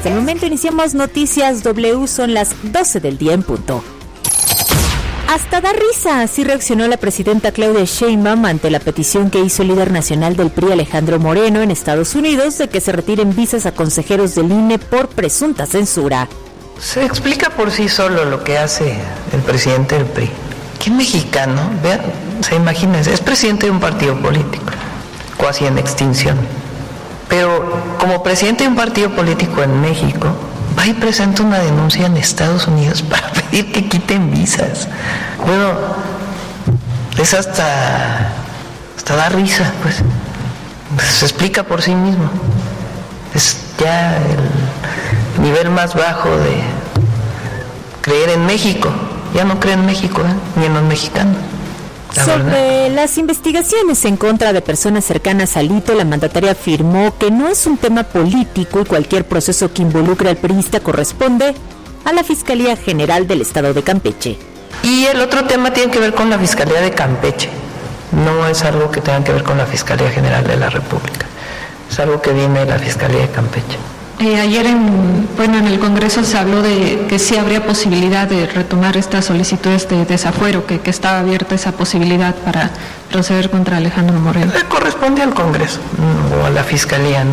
Hasta el momento iniciamos Noticias W, son las 12 del día en punto. Hasta da risa, así reaccionó la presidenta Claudia Sheinbaum ante la petición que hizo el líder nacional del PRI, Alejandro Moreno, en Estados Unidos, de que se retiren visas a consejeros del INE por presunta censura. Se explica por sí solo lo que hace el presidente del PRI. ¿Qué mexicano? Vean, se imagina, es presidente de un partido político, casi en extinción. Pero como presidente de un partido político en México, va y presenta una denuncia en Estados Unidos para pedir que quiten visas. Bueno, es hasta da risa, pues. Se explica por sí mismo. Es ya el nivel más bajo de creer en México. Ya no cree en México, ni en los mexicanos. Sobre las investigaciones en contra de personas cercanas a Alito, la mandataria afirmó que no es un tema político y cualquier proceso que involucre al priista corresponde a la Fiscalía General del Estado de Campeche. Y el otro tema tiene que ver con la Fiscalía de Campeche. No es algo que tenga que ver con la Fiscalía General de la República. Es algo que viene de la Fiscalía de Campeche. Ayer en el Congreso se habló de que sí habría posibilidad de retomar estas solicitudes de desafuero, que estaba abierta esa posibilidad para proceder contra Alejandro Moreno. Corresponde al Congreso o a la Fiscalía,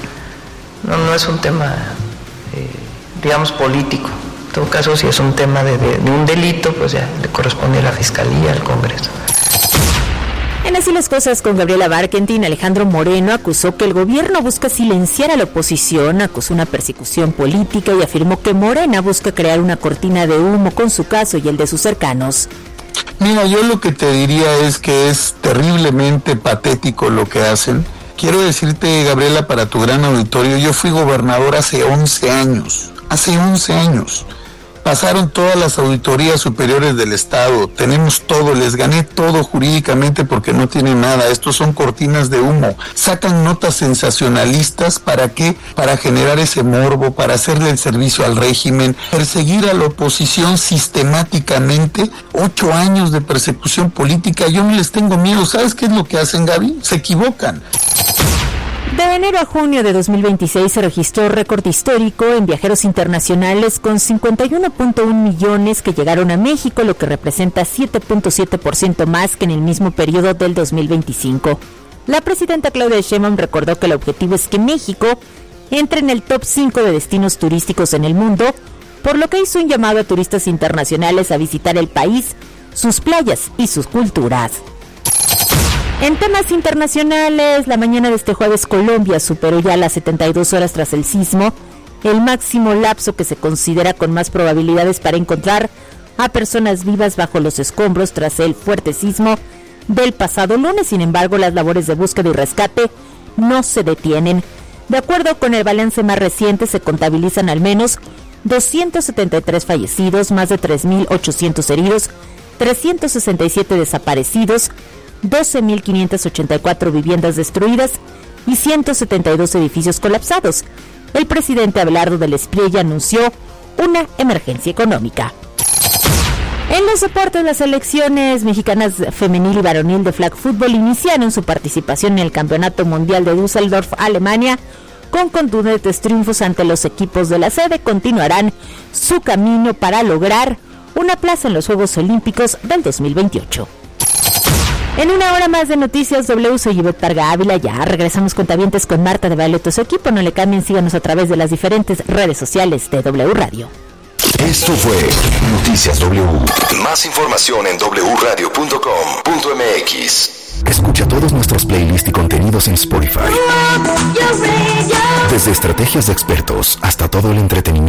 no es un tema, digamos, político. En todo caso, si es un tema de un delito, pues ya le corresponde a la Fiscalía, al Congreso. En Así las Cosas con Gabriela Barkentin, Alejandro Moreno acusó que el gobierno busca silenciar a la oposición, acusó una persecución política y afirmó que Morena busca crear una cortina de humo con su caso y el de sus cercanos. Mira, yo lo que te diría es que es terriblemente patético lo que hacen. Quiero decirte, Gabriela, para tu gran auditorio, yo fui gobernador hace 11 años. Pasaron todas las auditorías superiores del Estado, tenemos todo, les gané todo jurídicamente porque no tienen nada, estos son cortinas de humo, sacan notas sensacionalistas, ¿para qué? Para generar ese morbo, para hacerle el servicio al régimen, perseguir a la oposición sistemáticamente, 8 años de persecución política, yo no les tengo miedo, ¿sabes qué es lo que hacen, Gaby? Se equivocan. De enero a junio de 2026 se registró récord histórico en viajeros internacionales con 51.1 millones que llegaron a México, lo que representa 7.7% más que en el mismo periodo del 2025. La presidenta Claudia Sheinbaum recordó que el objetivo es que México entre en el top 5 de destinos turísticos en el mundo, por lo que hizo un llamado a turistas internacionales a visitar el país, sus playas y sus culturas. En temas internacionales, la mañana de este jueves Colombia superó ya las 72 horas tras el sismo, el máximo lapso que se considera con más probabilidades para encontrar a personas vivas bajo los escombros tras el fuerte sismo del pasado lunes. Sin embargo, las labores de búsqueda y rescate no se detienen. De acuerdo con el balance más reciente, se contabilizan al menos 273 fallecidos, más de 3.800 heridos, 367 desaparecidos, 12.584 viviendas destruidas y 172 edificios colapsados. El presidente Abelardo del Espriella anunció una emergencia económica. En los deportes, las selecciones mexicanas femenil y varonil de flag football iniciaron su participación en el Campeonato Mundial de Düsseldorf, Alemania, con contundentes triunfos ante los equipos de la sede. Continuarán su camino para lograr una plaza en los Juegos Olímpicos del 2028. En una hora más de Noticias W, soy Ivette Parga Ávila. Ya regresamos cuentavientes con Marta de Baile, todo su equipo. No le cambien, síganos a través de las diferentes redes sociales de W Radio. Esto fue Noticias W. Más información en wradio.com.mx. Escucha todos nuestros playlists y contenidos en Spotify. Desde estrategias de expertos hasta todo el entretenimiento.